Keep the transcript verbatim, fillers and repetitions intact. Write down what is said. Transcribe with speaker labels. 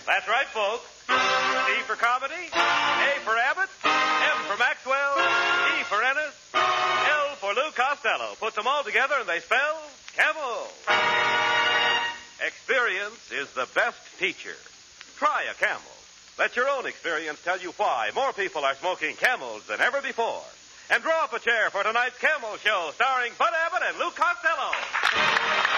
Speaker 1: That's right, folks. C for comedy, A for Abbott, M for Maxwell, E for Ennis, L for Lou Costello. Put them all together and they spell Camel. Experience is the best teacher. Try a Camel. Let your own experience tell you why more people are smoking Camels than ever before. And draw up a chair for tonight's Camel Show starring Bud Abbott and Lou Costello.